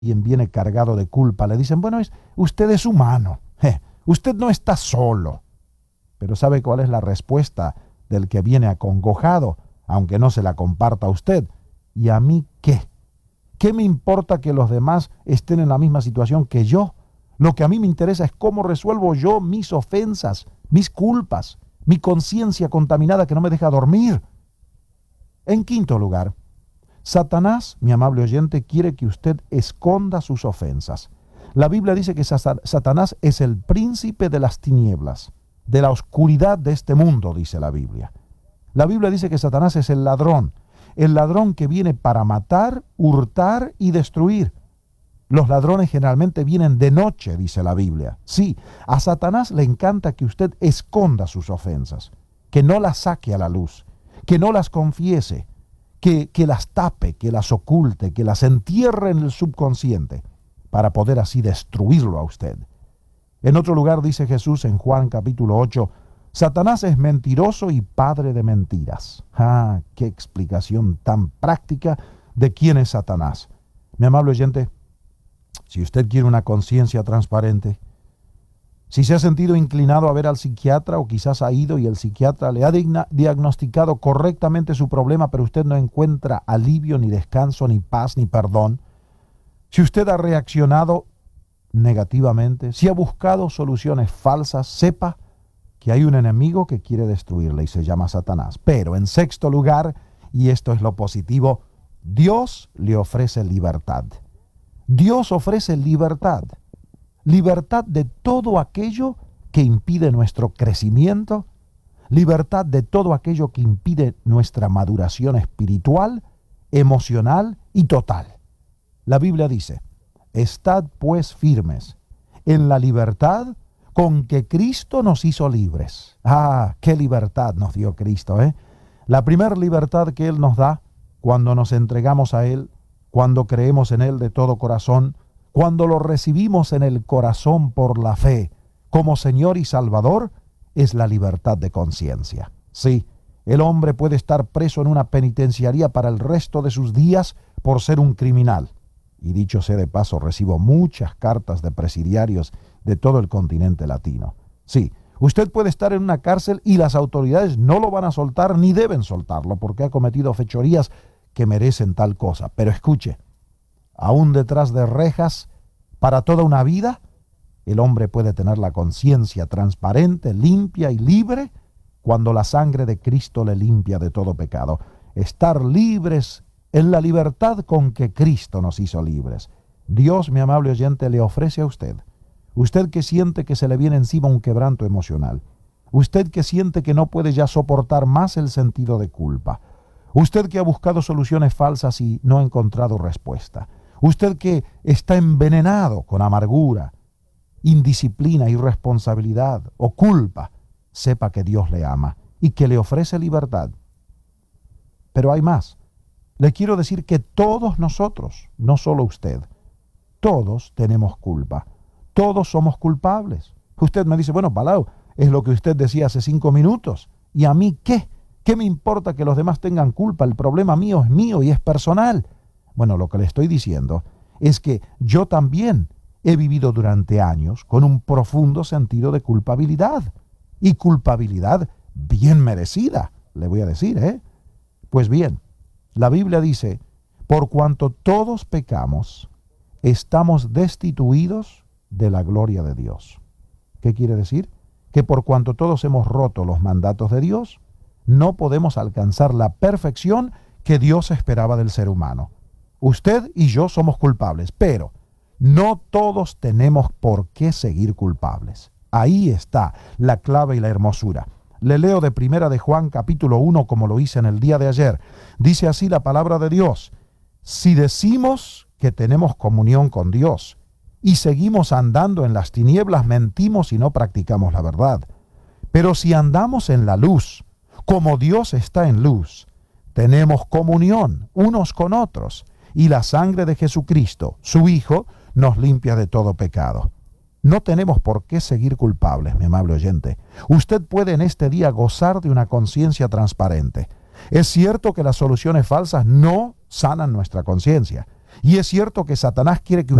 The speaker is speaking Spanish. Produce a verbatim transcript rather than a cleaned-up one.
alguien viene cargado de culpa, le dicen, bueno, es, usted es humano, eh, usted no está solo. Pero ¿sabe cuál es la respuesta del que viene acongojado, aunque no se la comparta a usted? ¿Y a mí qué? ¿Qué me importa que los demás estén en la misma situación que yo? Lo que a mí me interesa es cómo resuelvo yo mis ofensas, mis culpas, mi conciencia contaminada que no me deja dormir. En quinto lugar, Satanás, mi amable oyente, quiere que usted esconda sus ofensas. La Biblia dice que Satanás es el príncipe de las tinieblas, de la oscuridad de este mundo, dice la Biblia. La Biblia dice que Satanás es el ladrón, el ladrón que viene para matar, hurtar y destruir. Los ladrones generalmente vienen de noche, dice la Biblia. Sí, a Satanás le encanta que usted esconda sus ofensas, que no las saque a la luz, que no las confiese, que, que las tape, que las oculte, que las entierre en el subconsciente, para poder así destruirlo a usted. En otro lugar dice Jesús en Juan capítulo ocho, Satanás es mentiroso y padre de mentiras. Ah, qué explicación tan práctica de quién es Satanás. Mi amable oyente, si usted quiere una conciencia transparente, si se ha sentido inclinado a ver al psiquiatra o quizás ha ido y el psiquiatra le ha diagnosticado correctamente su problema, pero usted no encuentra alivio, ni descanso, ni paz, ni perdón, si usted ha reaccionado negativamente, si ha buscado soluciones falsas, sepa que hay un enemigo que quiere destruirle y se llama Satanás. Pero en sexto lugar, y esto es lo positivo, Dios le ofrece libertad. Dios ofrece libertad, libertad de todo aquello que impide nuestro crecimiento, libertad de todo aquello que impide nuestra maduración espiritual, emocional y total. La Biblia dice, estad pues firmes en la libertad con que Cristo nos hizo libres. Ah, qué libertad nos dio Cristo, ¿eh? La primera libertad que Él nos da cuando nos entregamos a Él, cuando creemos en Él de todo corazón, cuando lo recibimos en el corazón por la fe como Señor y Salvador, es la libertad de conciencia. Sí, el hombre puede estar preso en una penitenciaría para el resto de sus días por ser un criminal. Y dicho sea de paso, recibo muchas cartas de presidiarios de todo el continente latino. Sí, usted puede estar en una cárcel y las autoridades no lo van a soltar ni deben soltarlo porque ha cometido fechorías que merecen tal cosa. Pero escuche, aún detrás de rejas, para toda una vida, el hombre puede tener la conciencia transparente, limpia y libre cuando la sangre de Cristo le limpia de todo pecado. Estar libres en la libertad con que Cristo nos hizo libres. Dios, mi amable oyente, le ofrece a usted, usted que siente que se le viene encima un quebranto emocional, usted que siente que no puede ya soportar más el sentido de culpa, usted que ha buscado soluciones falsas y no ha encontrado respuesta, usted que está envenenado con amargura, indisciplina, irresponsabilidad o culpa, sepa que Dios le ama y que le ofrece libertad. Pero hay más. Le quiero decir que todos nosotros, no solo usted, todos tenemos culpa. Todos somos culpables. Usted me dice, bueno, Palau, es lo que usted decía hace cinco minutos. ¿Y a mí qué? ¿Qué me importa que los demás tengan culpa? El problema mío es mío y es personal. Bueno, lo que le estoy diciendo es que yo también he vivido durante años con un profundo sentido de culpabilidad. Y culpabilidad bien merecida, le voy a decir, ¿eh? Pues bien, la Biblia dice, por cuanto todos pecamos, estamos destituidos de la gloria de Dios. ¿Qué quiere decir? Que por cuanto todos hemos roto los mandatos de Dios, no podemos alcanzar la perfección que Dios esperaba del ser humano. Usted y yo somos culpables, pero no todos tenemos por qué seguir culpables. Ahí está la clave y la hermosura. Le leo de Primera de Juan capítulo uno como lo hice en el día de ayer. Dice así la palabra de Dios. Si decimos que tenemos comunión con Dios y seguimos andando en las tinieblas, mentimos y no practicamos la verdad. Pero si andamos en la luz, como Dios está en luz, tenemos comunión unos con otros y la sangre de Jesucristo, su Hijo, nos limpia de todo pecado. No tenemos por qué seguir culpables, mi amable oyente. Usted puede en este día gozar de una conciencia transparente. Es cierto que las soluciones falsas no sanan nuestra conciencia. Y es cierto que Satanás quiere que